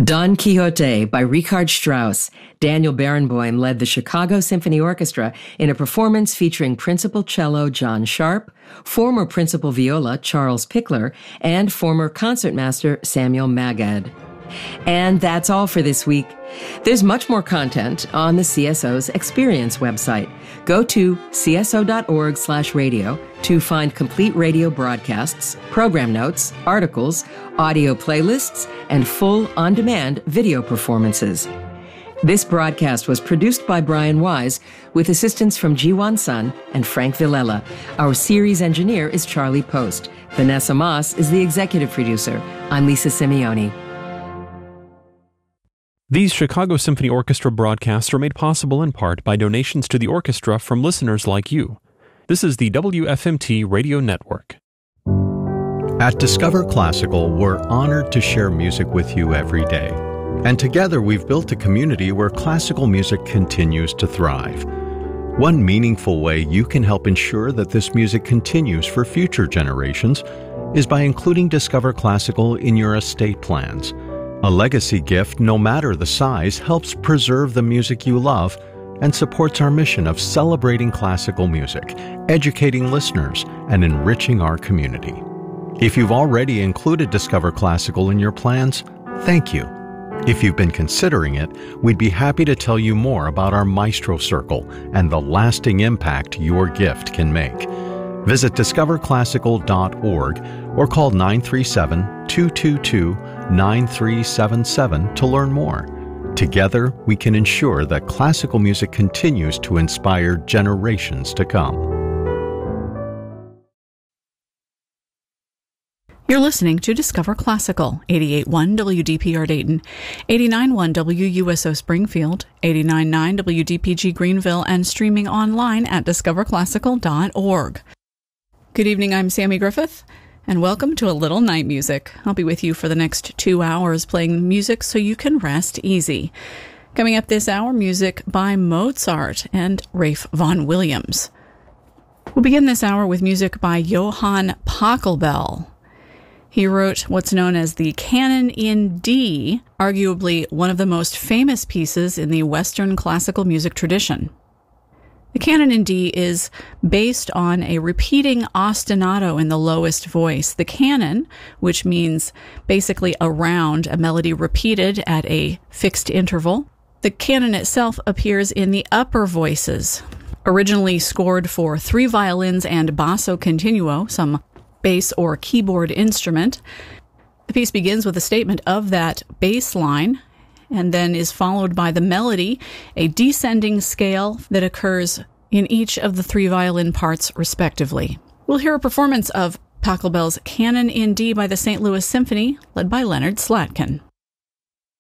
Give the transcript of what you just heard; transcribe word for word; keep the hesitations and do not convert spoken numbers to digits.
Don Quixote by Richard Strauss. Daniel Barenboim led the Chicago Symphony Orchestra in a performance featuring principal cello John Sharp, former principal viola Charles Pickler, and former concertmaster Samuel Magad. And that's all for this week. There's much more content on the C S O's Experience website. Go to cso.org slash radio to find complete radio broadcasts, program notes, articles, audio playlists, and full on-demand video performances. This broadcast was produced by Brian Wise with assistance from Jiwan Sun and Frank Villela. Our series engineer is Charlie Post. Vanessa Moss is the executive producer. I'm Lisa Simeone. These Chicago Symphony Orchestra broadcasts are made possible in part by donations to the orchestra from listeners like you. This is the W F M T Radio Network. At Discover Classical, we're honored to share music with you every day. And together we've built a community where classical music continues to thrive. One meaningful way you can help ensure that this music continues for future generations is by including Discover Classical in your estate plans. A legacy gift, no matter the size, helps preserve the music you love and supports our mission of celebrating classical music, educating listeners, and enriching our community. If you've already included Discover Classical in your plans, thank you. If you've been considering it, we'd be happy to tell you more about our Maestro Circle and the lasting impact your gift can make. Visit discover classical dot org or call nine three seven, two two two, nine three seven seven to learn more. Together, we can ensure that classical music continues to inspire generations to come. You're listening to Discover Classical, eighty-eight point one W D P R Dayton, eighty-nine point one W U S O Springfield, eighty-nine point nine W D P G Greenville, and streaming online at discover classical dot org. Good evening, I'm Sammy Griffith, and welcome to A Little Night Music. I'll be with you for the next two hours playing music so you can rest easy. Coming up this hour, music by Mozart and Ralph Vaughan Williams. We'll begin this hour with music by Johann Pachelbel. He wrote what's known as the Canon in D, arguably one of the most famous pieces in the Western classical music tradition. The Canon in D is based on a repeating ostinato in the lowest voice. The canon, which means basically around a melody repeated at a fixed interval. The canon itself appears in the upper voices. Originally scored for three violins and basso continuo, some bass or keyboard instrument. The piece begins with a statement of that bass line, and then is followed by the melody, a descending scale that occurs in each of the three violin parts respectively. We'll hear a performance of Pachelbel's Canon in D by the Saint Louis Symphony, led by Leonard Slatkin.